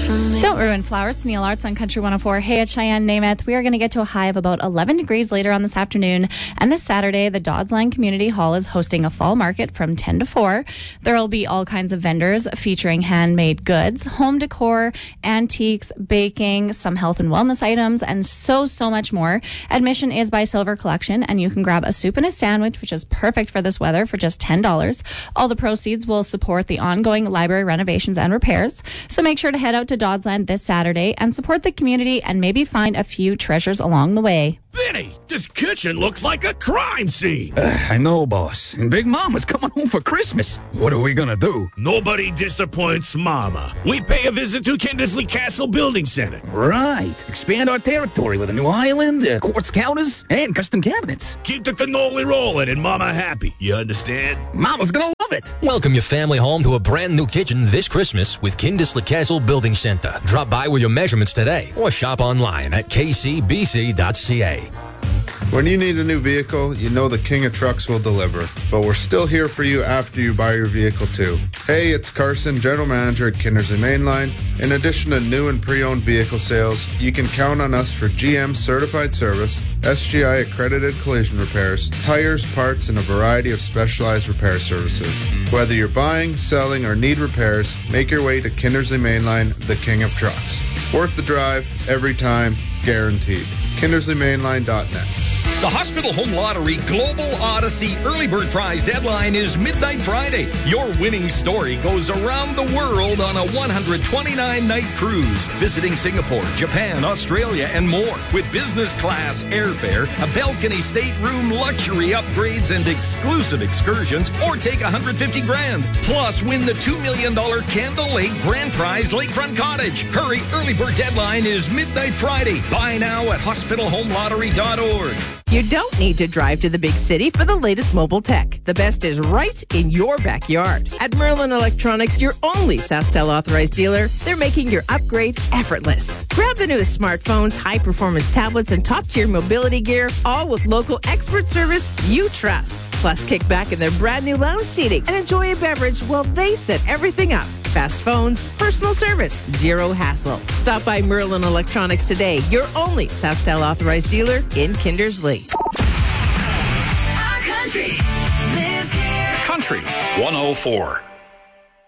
Don't ruin flowers. Neil Arts on Country 104. Hey, it's Cheyenne Namath. We are going to get to a high of about 11 degrees later on this afternoon. And this Saturday, the Dodsland Community Hall is hosting a fall market from 10 to 4. There will be all kinds of vendors featuring handmade goods, home decor, antiques, baking, some health and wellness items, and so much more. Admission is by Silver Collection, and you can grab a soup and a sandwich, which is perfect for this weather, for just $10. All the proceeds will support the ongoing library renovations and repairs. So make sure to head out to Dodsland this Saturday and support the community and maybe find a few treasures along the way. Vinny, this kitchen looks like a crime scene. I know, boss. And Big Mama's coming home for Christmas. What are we gonna do? Nobody disappoints Mama. We pay a visit to Kindersley Castle Building Center. Right. Expand our territory with a new island, quartz counters, and custom cabinets. Keep the cannoli rolling and Mama happy. You understand? Mama's gonna love it. Welcome your family home to a brand new kitchen this Christmas with Kindersley Castle Building Center. Drop by with your measurements today or shop online at kcbc.ca. When you need a new vehicle, you know the King of Trucks will deliver. But we're still here for you after you buy your vehicle too. Hey, it's Carson, General Manager at Kindersley Mainline. In addition to new and pre-owned vehicle sales, you can count on us for GM certified service, SGI accredited collision repairs, tires, parts, and a variety of specialized repair services. Whether you're buying, selling, or need repairs, make your way to Kindersley Mainline, the King of Trucks. Worth the drive, every time, guaranteed. KindersleyMainline.net. The Hospital Home Lottery Global Odyssey Early Bird Prize deadline is midnight Friday. Your winning story goes around the world on a 129-night cruise, visiting Singapore, Japan, Australia, and more. With business class airfare, a balcony stateroom, luxury upgrades, and exclusive excursions, or take $150,000. Plus, win the $2 million Candle Lake Grand Prize Lakefront Cottage. Hurry, early bird deadline is midnight Friday. Buy now at hospitalhomeLottery.org. You don't need to drive to the big city for the latest mobile tech. The best is right in your backyard. At Merlin Electronics, your only SaskTel authorized dealer, they're making your upgrade effortless. Grab the newest smartphones, high-performance tablets, and top-tier mobility gear, all with local expert service you trust. Plus, kick back in their brand-new lounge seating and enjoy a beverage while they set everything up. Fast phones, personal service, zero hassle. Stop by Merlin Electronics today, your only SaskTel authorized dealer in Kindersley. Our country lives here. Country 104.